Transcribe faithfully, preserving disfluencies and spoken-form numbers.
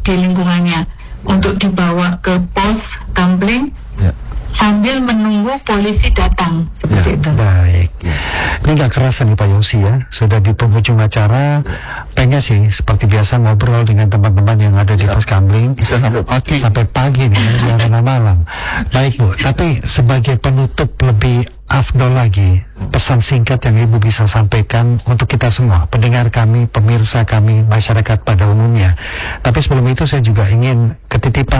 di lingkungannya untuk dibawa ke pos Tambling ya. Sambil menunggu polisi datang seperti ya, itu. Baik. Ini nggak kerasa nih Pak Yosi ya, sudah di penghujung acara. Pengen sih seperti biasa ngobrol dengan teman-teman yang ada di ya. Pos Kamling bisa sampai pagi. Sampai pagi nih, karena malam. Baik Bu, tapi sebagai penutup lebih afdol lagi, pesan singkat yang Ibu bisa sampaikan untuk kita semua, pendengar kami, pemirsa kami, masyarakat pada umumnya. Tapi sebelum itu saya juga ingin ketitipan